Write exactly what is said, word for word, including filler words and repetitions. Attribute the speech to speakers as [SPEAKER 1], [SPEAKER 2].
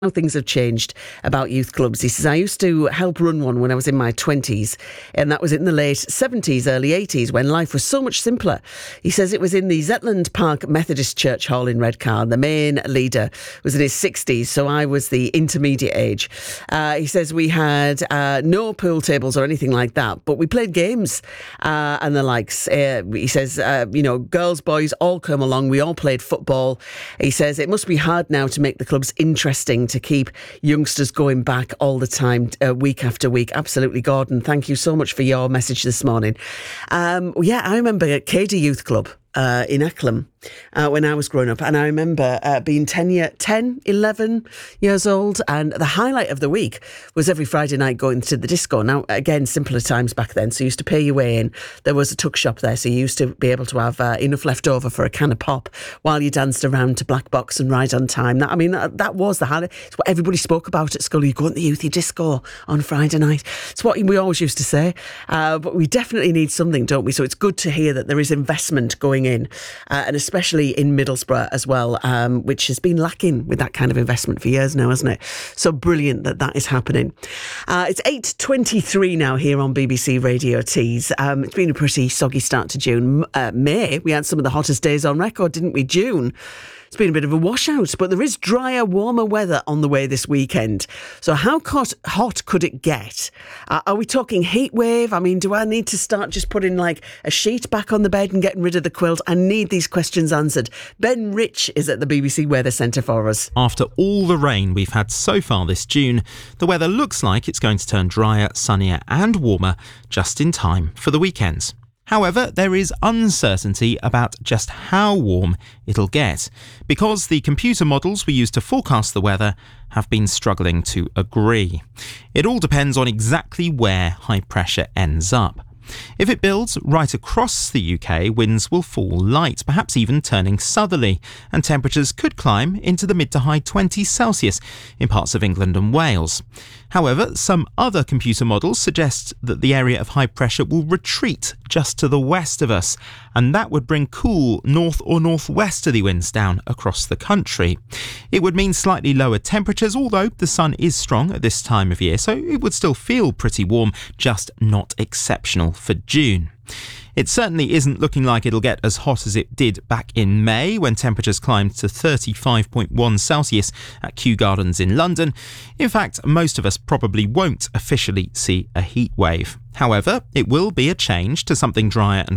[SPEAKER 1] how things have changed about youth clubs. He says, I used to help run one when I was in my twenties, and that was in the late seventies, early eighties, when life was so much simpler. He says it was in the Zetland Park Methodist Church Hall in Redcar. The main leader was in his sixties, so I was the intermediate age. Uh, he says we had uh, no pool tables or anything like that, but we played games uh, and the likes. Uh, he says, uh, you know, girls, boys all come along. We all played football. He says it must be hard now to make the clubs interesting, to keep youngsters going back all the time, uh, week after week. Absolutely, Gordon. Thank you so much for your message this morning. Um, yeah, I remember at Cady Youth Club uh, in Ecklam uh, when I was growing up, and I remember uh, being ten, year, ten, eleven years old, and the highlight of the week was every Friday night going to the disco. Now, again, simpler times back then, so you used to pay your way in. There was a tuck shop there, so you used to be able to have uh, enough left over for a can of pop while you danced around to Black Box and Ride on Time. That, I mean, that, that was the highlight. It's what everybody spoke about at school. You go to the youthie disco on Friday night. It's what we always used to say. Uh, but we definitely need something, don't we? So it's good to hear that there is investment going in, uh, and especially in Middlesbrough as well, um, which has been lacking with that kind of investment for years now, hasn't it? So brilliant that that is happening. Uh, it's eight twenty-three now here on B B C Radio Tees. Um, it's been a pretty soggy start to June. Uh, May, we had some of the hottest days on record, didn't we? June, it's been a bit of a washout, but there is drier, warmer weather on the way this weekend. So how hot, hot could it get? Uh, are we talking heat wave? I mean, do I need to start just putting like a sheet back on the bed and getting rid of the quilt? I need these questions answered. Ben Rich is at the B B C Weather Centre for us.
[SPEAKER 2] After all the rain we've had so far this June, the weather looks like it's going to turn drier, sunnier and warmer just in time for the weekends. However, there is uncertainty about just how warm it'll get, because the computer models we use to forecast the weather have been struggling to agree. It all depends on exactly where high pressure ends up. If it builds right across the U K, winds will fall light, perhaps even turning southerly, and temperatures could climb into the mid to high twenties Celsius in parts of England and Wales. However, some other computer models suggest that the area of high pressure will retreat just to the west of us, and that would bring cool north or northwesterly winds down across the country. It would mean slightly lower temperatures, although the sun is strong at this time of year, so it would still feel pretty warm, just not exceptional for June. It certainly isn't looking like it'll get as hot as it did back in May, when temperatures climbed to thirty-five point one Celsius at Kew Gardens in London. In fact, most of us probably won't officially see a heat wave. However, it will be a change to something drier and